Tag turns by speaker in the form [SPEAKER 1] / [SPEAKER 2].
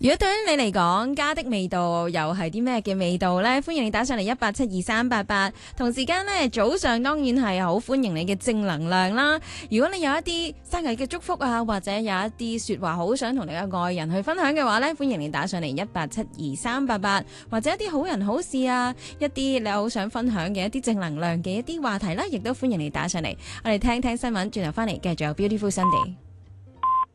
[SPEAKER 1] 如果對於你嚟講，家的味道又係啲咩嘅味道呢？歡迎你打上嚟1872388。同時間呢，早上當然係好歡迎你嘅正能量啦。如果你有一啲生日嘅祝福啊，或者有一啲說話好想同你嘅愛人去分享嘅話呢，歡迎你打上嚟1872388，或者一啲好人好事啊，一啲你好想分享嘅一啲正能量嘅一啲話題啦，亦都歡迎你打上嚟。我哋聽聽新聞，轉頭翻嚟繼續有 Beautiful Sunday。